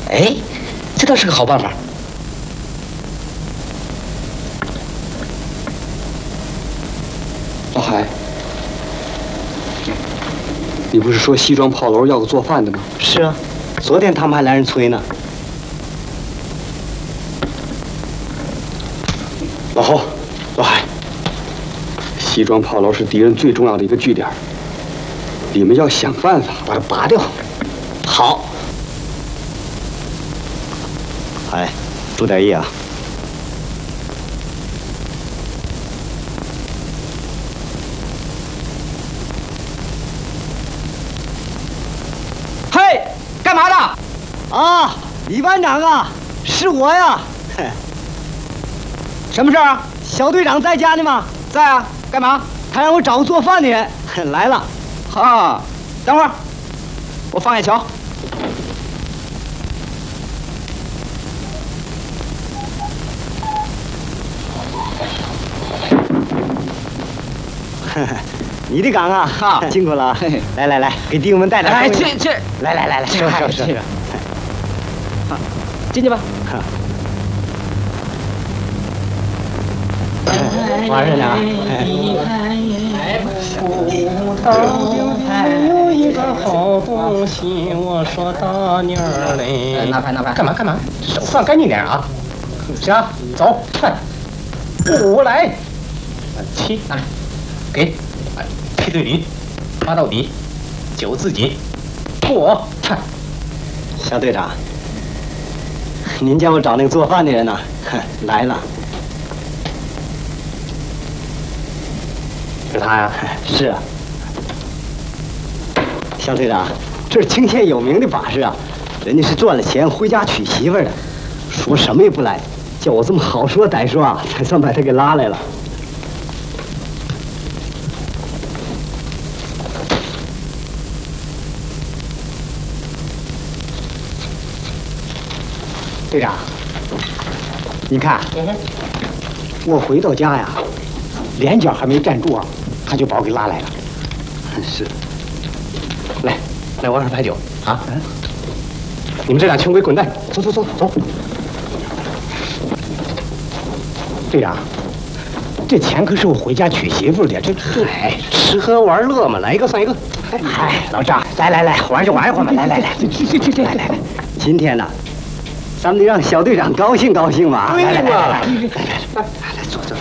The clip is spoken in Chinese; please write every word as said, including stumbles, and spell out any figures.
哎，这倒是个好办法。 老海，你不是说西庄炮楼要个做饭的吗？ 是啊，昨天他们还来人催呢。 老侯，老海，西庄炮楼是敌人最重要的一个据点，你们要想办法把它拔掉。 好。哎，注点意啊。 干嘛的？ 啊，李班长啊，是我呀。 什么事啊？ 小队长在家呢吗？ 在啊。干嘛？ 他让我找个做饭的人。来了。 啊，等会儿，我放下瞧。 你的岗啊，哈，辛苦了。来来来，给弟兄们带点。 哎，去去， 来来来来，收拾收拾。 好，进去吧。 玩着呢。 有一个好东西，我说大妞儿嘞。 拿牌拿牌。 干嘛干嘛？手放干净点啊！行，走，五来，七，给。 七对驴，八到底，九自己，过。 小队长，您叫我找那个做饭的人呢？来了。 是他呀？ 是啊。小队长，这是青县有名的把式啊，人家是赚了钱回家娶媳妇的，说什么也不来，叫我这么好说歹说啊，才算把他给拉来了。 队长，你看，我回到家呀，连脚还没站住啊，他就把我给拉来了。是， 来，来玩会儿牌九啊！你们这俩穷鬼滚蛋！走走走走。 队长，这钱可是我回家娶媳妇的，这这哎，吃喝玩乐嘛，来一个算一个。 哎，老张，来来来，玩就玩一会儿嘛，来来来，去去去去，来来来，今天呢。 咱们得让小队长高兴高兴嘛！ 对嘛！ 来来来来来来，